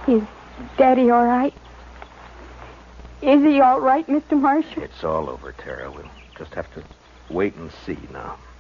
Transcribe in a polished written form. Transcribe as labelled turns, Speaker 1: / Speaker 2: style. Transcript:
Speaker 1: Is Daddy all right? Is he all right, Mr. Marshall?
Speaker 2: It's all over, Tara. We'll just have to wait and see now.